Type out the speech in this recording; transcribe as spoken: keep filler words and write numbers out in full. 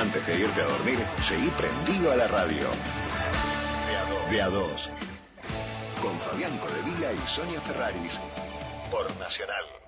antes de irte a dormir, seguí prendido a la radio. De a dos. Con Fabián Codevila y Sonia Ferraris. Por Nacional.